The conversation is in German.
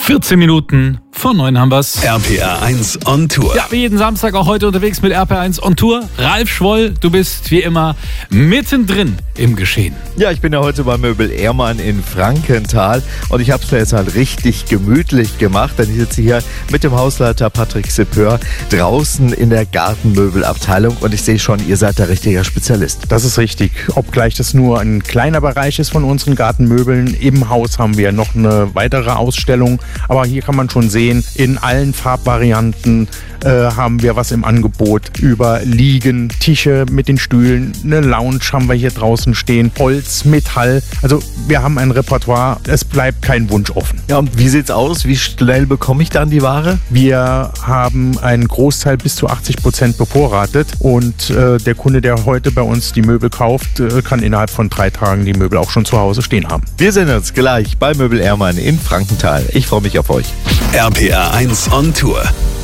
14 Minuten vor 9 haben wir's. RPR 1 on Tour. Ja, wie jeden Samstag auch heute unterwegs mit RPR 1 on Tour. Ralf Schwoll, du bist wie immer mittendrin im Geschehen. Ja, ich bin ja heute bei Möbel Ehrmann in Frankenthal und ich habe es mir jetzt halt richtig gemütlich gemacht, denn ich sitze hier mit dem Hausleiter Patrick Seppör draußen in der Gartenmöbelabteilung und ich sehe schon, ihr seid der richtige Spezialist. Das ist richtig, obgleich das nur ein kleiner Bereich ist von unseren Gartenmöbeln. Im Haus haben wir noch eine weitere Ausstellung, aber hier kann man schon sehen, in allen Farbvarianten haben wir was im Angebot. Über Liegen, Tische mit den Stühlen, eine Lounge haben wir hier draußen stehen, Holz, Metall. Also wir haben ein Repertoire, es bleibt kein Wunsch offen. Ja, und wie sieht's aus? Wie schnell bekomme ich dann die Ware? Wir haben einen Großteil bis zu 80% bevorratet und der Kunde, der heute bei uns die Möbel kauft, kann innerhalb von 3 Tagen die Möbel auch schon zu Hause stehen haben. Wir sehen uns gleich bei Möbel Ehrmann in Frankenthal. Ich freue mich auf euch. RPR 1 on Tour.